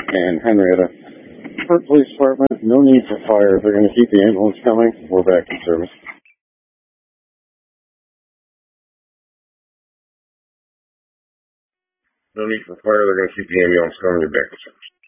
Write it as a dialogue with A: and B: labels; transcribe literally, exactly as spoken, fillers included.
A: and Henrietta. For police department, no need for fire. They're going to keep the ambulance coming. We're back in service. No need for fire. They're going to keep the ambulance coming. You're back in service.